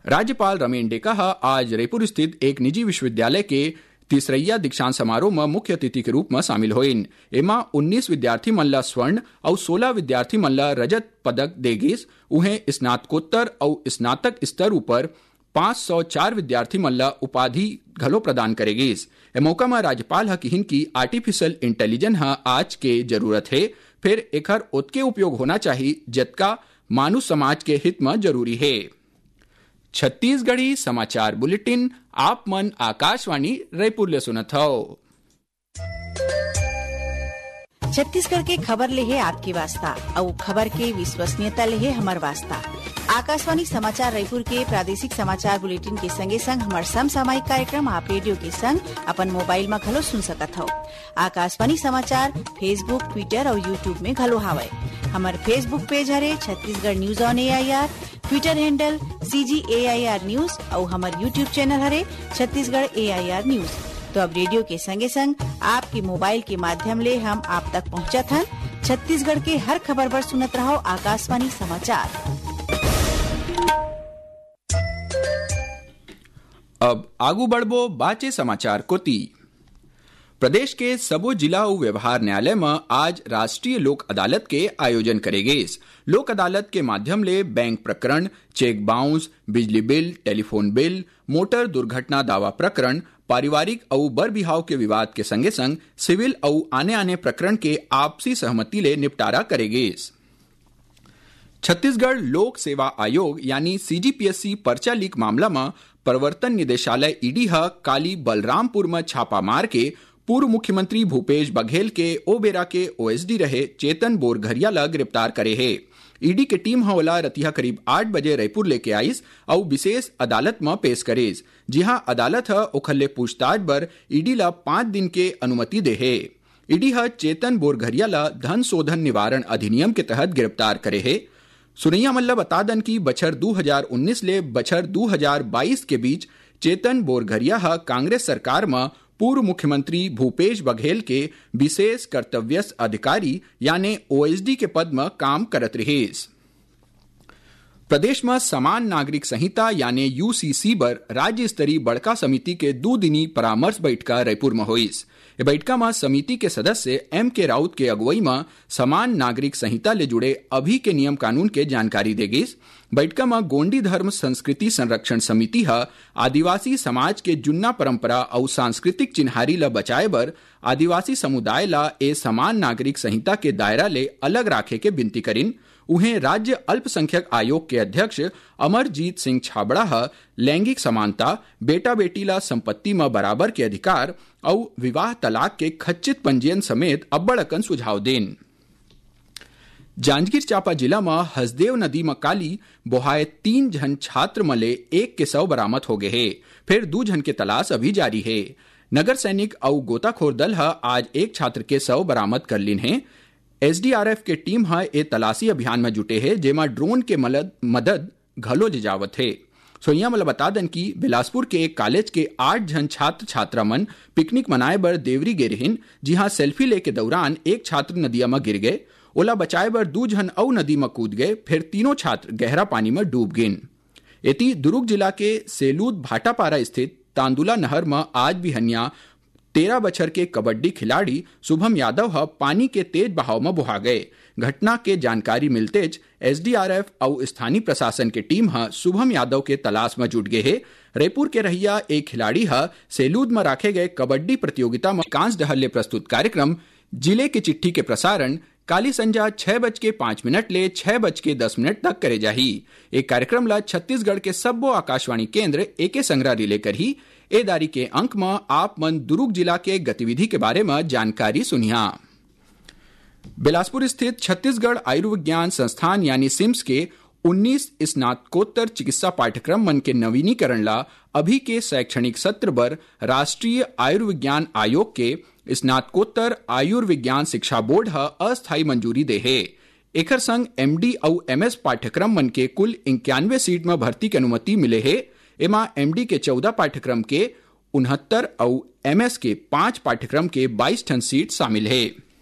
राज्यपाल रमेन डेका आज रायपुर स्थित एक निजी विश्वविद्यालय के तीसरैया दीक्षांत समारोह में मुख्य अतिथि के रूप में शामिल होइन। एमा 19 विद्यार्थी मन ला स्वर्ण और 16 विद्यार्थी मन ला रजत पदक दे गिस। उन्हें स्नातकोत्तर और स्नातक स्तर ऊपर 504 विद्यार्थी मन ला उपाधि घलो प्रदान करेगिस। ए मौका में राज्यपाल कहिन की आर्टिफिशियल इंटेलिजेंस आज के जरूरत है, फिर एकर ओतके उपयोग होना चाहिए जतका मानुष समाज के हित में जरूरी है। छत्तीसगढ़ी समाचार बुलेटिन आप मन आकाशवाणी रायपुर ले सुनत हो। छत्तीसगढ़ के खबर ले है आपकी वास्ता और खबर के विश्वसनीयता ले है हमार वास्ता। आकाशवाणी समाचार रायपुर के प्रादेशिक समाचार बुलेटिन के संगे संग हमार समसामयिक कार्यक्रम आप रेडियो के संग अपन मोबाइल में घलो सुन सकत हो। आकाशवाणी समाचार फेसबुक, ट्विटर और यूट्यूब में घलो हावय। हमार फेसबुक पेज हरे Chhattisgarh news on AIR, Twitter handle CGAIR news और हमार यूट्यूब चैनल हरे छत्तीसगढ़ AIR न्यूज। तो अब रेडियो के संगे संग आपके मोबाइल के माध्यम ले हम आप तक पहुंचत हन। छत्तीसगढ़ के हर खबर पर सुनत रहो आकाशवाणी समाचार। अब आगू बढ़बो बाचे समाचार कोती। प्रदेश के सबो जिला और व्यवहार न्यायालय में आज राष्ट्रीय लोक अदालत के आयोजन करेगे। लोक अदालत के माध्यम ले बैंक प्रकरण, चेक बाउंस, बिजली बिल, टेलीफोन बिल, मोटर दुर्घटना दावा प्रकरण, पारिवारिक और बर बिहाव के विवाद के संगे संग सिविल और आने आने प्रकरण के आपसी सहमति ले निपटारा करेगे। छत्तीसगढ़ लोक सेवा आयोग यानी CGPSC पर्चा लीक मामला में प्रवर्तन निदेशालय ईडी काली बलरामपुर में छापा मार के पूर्व मुख्यमंत्री भूपेश बघेल के ओ बेरा के OSD रहे चेतन बोरघरिया ला गिरफ्तार करे है। ईडी के टीम ओला रतिया करीब 8 बजे रायपुर लेके आईस और विशेष अदालत में पेश करेज, जिहां अदालत ओखले पूछताछ बर ईडी ला 5 दिन के अनुमति दे है। ईडी चेतन बोरघरिया ला धन शोधन निवारण अधिनियम के तहत गिरफ्तार करे है। सुनैया मल्ला बता दन की बछर 2019 ले बछर 2022 के बीच चेतन बोरघरिया कांग्रेस सरकार में पूर्व मुख्यमंत्री भूपेश बघेल के विशेष कर्तव्यस्थ अधिकारी यानी OSD के पद में काम करत रहीस। प्रदेश में समान नागरिक संहिता यानी UCC बर राज्य स्तरीय बड़का समिति के 2 दिनी परामर्श बैठका रायपुर में होइस। ये बैठका में समिति के सदस्य MK राउत के अगुवाई में समान नागरिक संहिता ले जुड़े अभी के नियम कानून के जानकारी देगिस। बैठका में गोंडी धर्म संस्कृति संरक्षण समिति आदिवासी समाज के जुन्ना परंपरा और सांस्कृतिक चिन्हारी ला बचाए बर आदिवासी समुदाय ला ए समान नागरिक संहिता के दायरा ले अलग राखे के विनती करिन। उन्हें राज्य अल्पसंख्यक आयोग के अध्यक्ष अमरजीत सिंह छाबड़ा लैंगिक समानता, बेटा बेटी ला संपत्ति में बराबर के अधिकार और विवाह तलाक के खच्चित पंजीयन समेत अब्बड़ अकन सुझाव देन। जांजगीर चांपा जिला में हसदेव नदी में काली बोहाए 3 जन छात्र मले 1 के शव बरामद हो गए है। फिर 2 जन के तलाश अभी जारी है। नगर सैनिक और गोताखोर दल आज एक छात्र के शव बरामद कर लिन है। SDRF के टीम ए तलाशी अभियान में जुटे है, जेमा ड्रोन के मदद घलो जावत है। सोनिया मला बता दन की बिलासपुर के एक कॉलेज के 8 जन छात्र छात्रा मन पिकनिक मनाए बर देवरी गे रहिन, जिहां सेल्फी ले के दौरान एक छात्र नदिया में गिर गए। ओला बचाए बर 2 जन और नदी में कूद गए, फिर तीनों छात्र गहरा पानी में डूब गिन। एती दुर्ग जिला के सेलूद भाटापारा स्थित तांदुला नहर में आज भी हन्या 13 बछर के कबड्डी खिलाड़ी शुभम यादव पानी के तेज बहाव में बुहा गए। घटना के जानकारी मिलते SDRF और स्थानीय प्रशासन के टीम शुभम यादव के तलाश में जुट गए है। रायपुर के रहिया एक खिलाड़ी सेलूद में रखे गए कबड्डी प्रतियोगिता में कांस डहर प्रस्तुत कार्यक्रम जिले की चिट्ठी के प्रसारण काली संजा 6:05 ले 6:10 तक करे जाही। एक कार्यक्रम ला छत्तीसगढ़ के सबो आकाशवाणी केंद्र एके संग्रह रिले कर ही एदारी के अंक में आप मन दुर्ग जिला के गतिविधि के बारे में जानकारी सुनिया। बिलासपुर स्थित छत्तीसगढ़ आयुर्विज्ञान संस्थान यानी सिम्स के 19 स्नातकोत्तर चिकित्सा पाठ्यक्रम मन के नवीनीकरण ला अभी के शैक्षणिक सत्र बर राष्ट्रीय आयुर्विज्ञान आयोग के स्नातकोत्तर आयुर्विज्ञान शिक्षा बोर्ड अस्थायी मंजूरी दे है। एकर संग MD और MS पाठ्यक्रम मन के कुल 91 सीट में भर्ती की अनुमति मिले है। एमा MD के 14 पाठ्यक्रम के 69 और MS के 5 पाठ्यक्रम के 22 ठन सीट शामिल है।